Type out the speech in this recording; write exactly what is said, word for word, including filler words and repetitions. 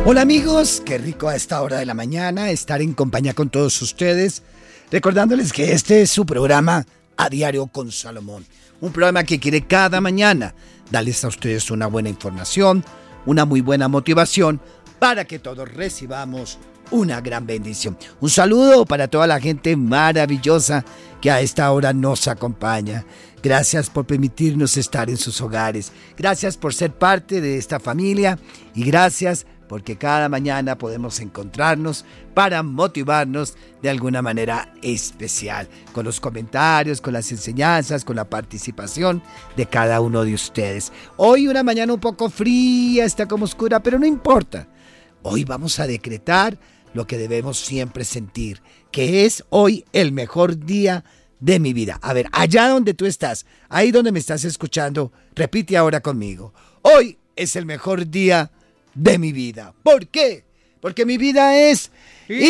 Hola amigos, qué rico a esta hora de la mañana estar en compañía con todos ustedes, recordándoles que este es su programa A Diario con Salomón, un programa que quiere cada mañana darles a ustedes una buena información, una muy buena motivación para que todos recibamos una gran bendición. Un saludo para toda la gente maravillosa que a esta hora nos acompaña. Gracias por permitirnos estar en sus hogares, gracias por ser parte de esta familia y gracias porque cada mañana podemos encontrarnos para motivarnos de alguna manera especial, con los comentarios, con las enseñanzas, con la participación de cada uno de ustedes. Hoy una mañana un poco fría, está como oscura, pero no importa. Hoy vamos a decretar lo que debemos siempre sentir, que es hoy el mejor día de mi vida. A ver, allá donde tú estás, ahí donde me estás escuchando, repite ahora conmigo. Hoy es el mejor día de mi vida. ¿Por qué? Porque mi vida es